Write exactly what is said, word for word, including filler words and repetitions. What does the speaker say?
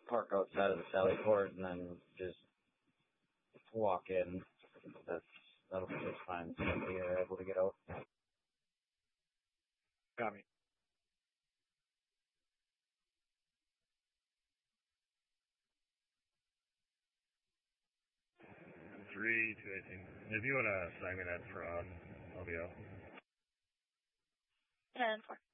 park outside of the Sally Port and then just walk in. That's that'll be just fine. So you're able to get out. Got me. Three, two, eighteen. If you want to sign me that for on, I'll be out. Ten, four.